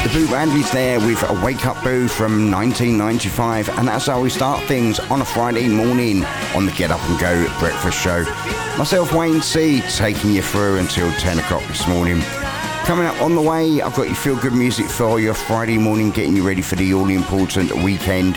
Boo Radley's there with a Wake Up Boo from 1995, and that's how we start things on a Friday morning on the Get Up and Go breakfast show. Myself, Wayne C, taking you through until 10 o'clock this morning. Coming up on the way, I've got your feel good music for your Friday morning, getting you ready for the all important weekend.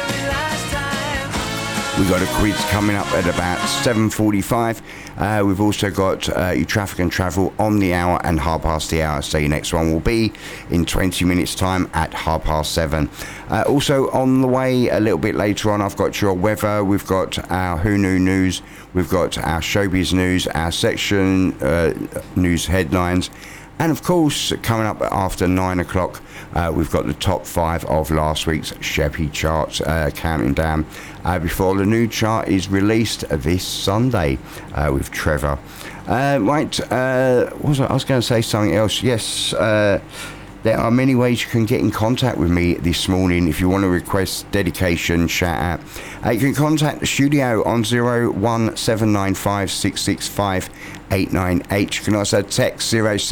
We've got a quiz coming up at about 7:45. We've also got your traffic and travel on the hour and half past the hour. So your next one will be in 20 minutes time at 7:30. Also on the way a little bit later on, I've got your weather. We've got our Who Knew News. We've got our Showbiz News, our section news headlines. And of course, coming up after 9 o'clock, we've got the top 5 of last week's Sheppy charts counting down before the new chart is released this Sunday with Trevor. I was going to say something else. Yes, there are many ways you can get in contact with me this morning if you want to request dedication, shout out. You can contact the studio on 01795 665 898. You can also text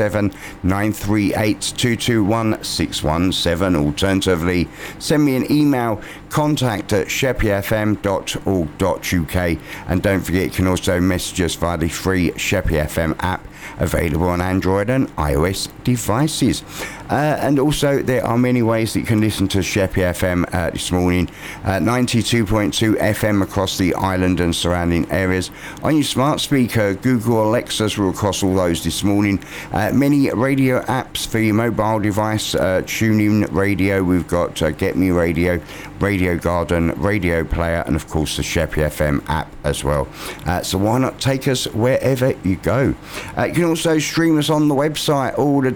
07938221617. Alternatively, send me an email, contact@sheppyfm.org.uk, and don't forget you can also message us via the free Sheppy FM app available on Android and iOS devices. And also there are many ways that you can listen to Sheppy FM this morning. 92.2 FM across the island and surrounding areas. On your smart speaker, Google Alexas will across all those this morning. Many radio apps for your mobile device. TuneIn Radio, we've got Get Me Radio, Radio Garden, Radio Player, and of course the Sheppy FM app as well. So why not take us wherever you go? You can also stream us on the website, all the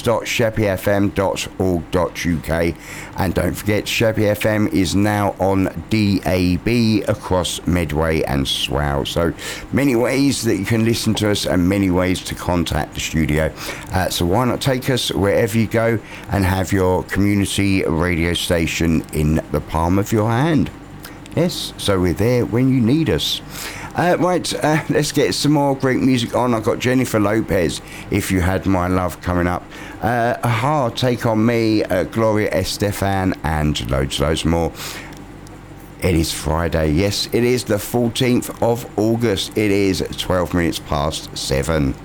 w's.sheppyfm.org.uk, and don't forget Sheppy FM is now on DAB across Medway and Swale. So many ways that you can listen to us and many ways to contact the studio. So why not take us wherever you go and have your community radio station in the palm of your hand. Yes, so we're there when you need us. Let's get some more great music on. I've got Jennifer Lopez, If You Had My Love, coming up. Aha, Take On Me, Gloria Estefan, and loads more. It is Friday. Yes, it is the 14th of August. It is 12 minutes past 7.